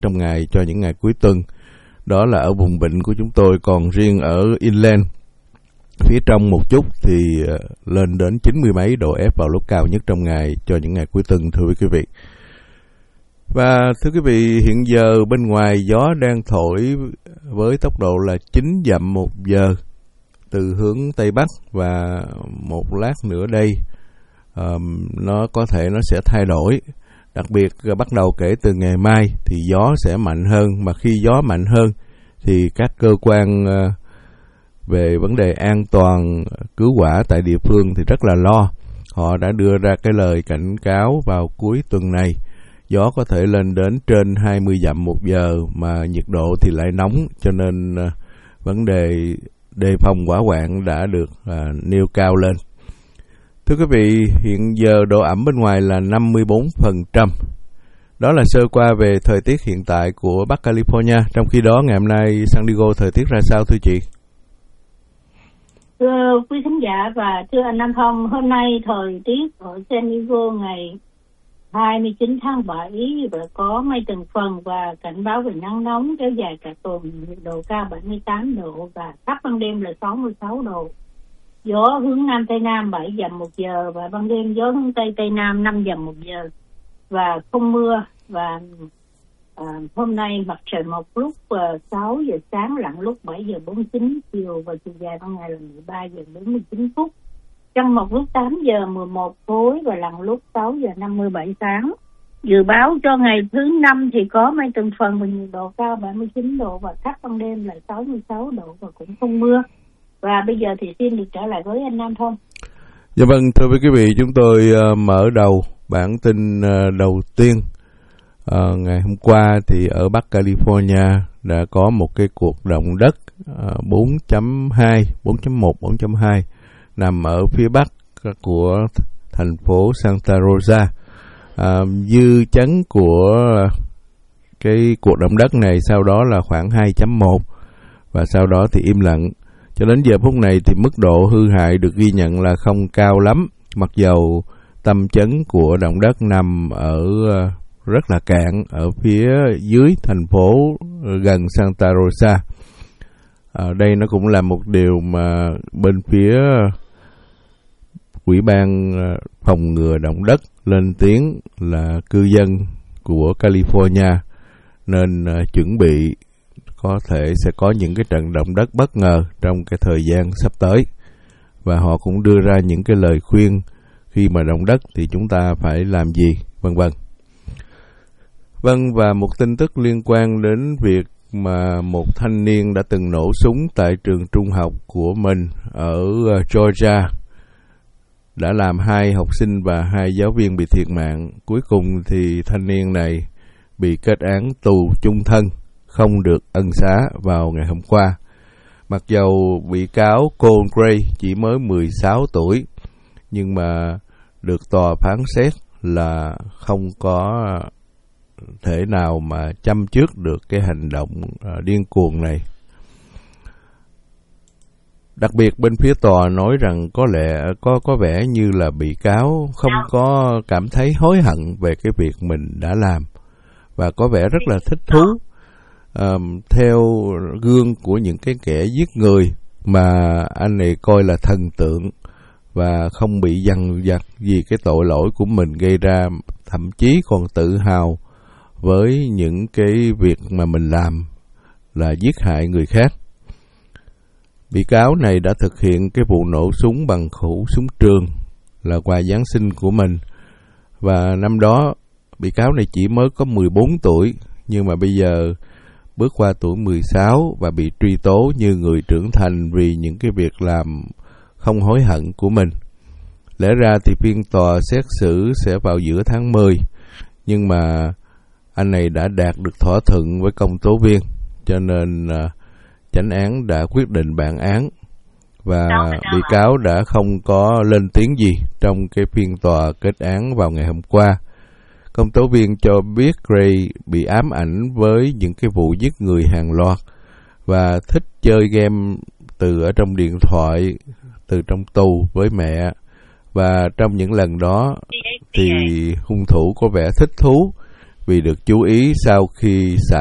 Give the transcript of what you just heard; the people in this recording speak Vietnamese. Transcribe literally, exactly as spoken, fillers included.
trong ngày cho những ngày cuối tuần. Đó là ở vùng vịnh của chúng tôi, còn riêng ở inland phía trong một chút thì lên đến chín mươi mấy độ F vào lúc cao nhất trong ngày cho những ngày cuối tuần, thưa quý vị. Và thưa quý vị, hiện giờ bên ngoài gió đang thổi với tốc độ là chín dặm một giờ từ hướng Tây Bắc, và một lát nữa đây um, nó có thể nó sẽ thay đổi. Đặc biệt bắt đầu kể từ ngày mai thì gió sẽ mạnh hơn, mà khi gió mạnh hơn thì các cơ quan uh, về vấn đề an toàn cứu hỏa tại địa phương thì rất là lo. Họ đã đưa ra cái lời cảnh cáo vào cuối tuần này, gió có thể lên đến trên hai mươi dặm một giờ, mà nhiệt độ thì lại nóng, cho nên uh, vấn đề đề phòng hỏa hoạn đã được uh, nêu cao lên. Thưa quý vị, hiện giờ độ ẩm bên ngoài là năm mươi bốn phần trăm. Đó là sơ qua về thời tiết hiện tại của Bắc California. Trong khi đó, ngày hôm nay San Diego thời tiết ra sao thưa chị? Thưa quý khán giả và thưa anh Nam Phong, hôm nay thời tiết ở San Diego ngày hai mươi chín tháng bảy và có mây từng phần và cảnh báo về nắng nóng kéo dài cả tuần, nhiệt độ cao bảy mươi tám độ và thấp ban đêm là sáu mươi sáu độ. Gió hướng Nam Tây Nam bảy dặm một giờ và ban đêm gió hướng Tây Tây Nam năm dặm một giờ và không mưa. Và à, hôm nay mặt trời mọc lúc uh, sáu giờ sáng, lặn lúc bảy giờ bốn mươi chín chiều và chiều dài ban ngày là mười ba giờ bốn mươi chín phút. Trăng mọc lúc tám giờ mười một tối và lặn lúc sáu giờ năm mươi bảy sáng. Dự báo cho ngày thứ năm thì có mây từng phần và nhiệt độ cao bảy mươi chín độ và thấp ban đêm là sáu mươi sáu độ và cũng không mưa. Và bây giờ thì xin được trở lại với anh Nam Phong. Dạ vâng, thưa quý vị, chúng tôi uh, mở đầu bản tin uh, đầu tiên. Uh, ngày hôm qua thì ở Bắc California đã có một cái cuộc động đất uh, bốn chấm hai, bốn chấm một, bốn chấm hai nằm ở phía bắc của thành phố Santa Rosa. Uh, dư chấn của cái cuộc động đất này sau đó là khoảng hai chấm một và sau đó thì im lặng. Cho đến giờ phút này thì mức độ hư hại được ghi nhận là không cao lắm, mặc dầu tâm chấn của động đất nằm ở rất là cạn ở phía dưới thành phố gần Santa Rosa. Ở đây nó cũng là một điều mà bên phía Ủy ban phòng ngừa động đất lên tiếng là cư dân của California nên chuẩn bị có thể sẽ có những cái trận động đất bất ngờ trong cái thời gian sắp tới. Và họ cũng đưa ra những cái lời khuyên khi mà động đất thì chúng ta phải làm gì, vân vân. Vâng, và một tin tức liên quan đến việc mà một thanh niên đã từng nổ súng tại trường trung học của mình ở Georgia đã làm hai học sinh và hai giáo viên bị thiệt mạng. Cuối cùng thì thanh niên này bị kết án tù chung thân, không được ân xá vào ngày hôm qua. Mặc dầu bị cáo Cole Gray chỉ mới mười sáu tuổi, nhưng mà được tòa phán xét là không có thể nào mà châm trước được cái hành động uh, điên cuồng này. Đặc biệt bên phía tòa nói rằng có lẽ có có vẻ như là bị cáo không có cảm thấy hối hận về cái việc mình đã làm và có vẻ rất là thích thú um, theo gương của những cái kẻ giết người mà anh này coi là thần tượng và không bị dằn vặt vì cái tội lỗi của mình gây ra, thậm chí còn tự hào với những cái việc mà mình làm là giết hại người khác. Bị cáo này đã thực hiện cái vụ nổ súng bằng khẩu súng trường là quà Giáng sinh của mình. Và năm đó bị cáo này chỉ mới có mười bốn tuổi, nhưng mà bây giờ bước qua tuổi mười sáu và bị truy tố như người trưởng thành vì những cái việc làm không hối hận của mình. Lẽ ra thì phiên tòa xét xử sẽ vào giữa tháng mười, nhưng mà anh này đã đạt được thỏa thuận với công tố viên, cho nên uh, chánh án đã quyết định bản án và bị cáo đã không có lên tiếng gì trong cái phiên tòa kết án vào ngày hôm qua. Công tố viên cho biết Gray bị ám ảnh với những cái vụ giết người hàng loạt và thích chơi game từ ở trong điện thoại, từ trong tù với mẹ. Và trong những lần đó thì hung thủ có vẻ thích thú vì được chú ý sau khi xả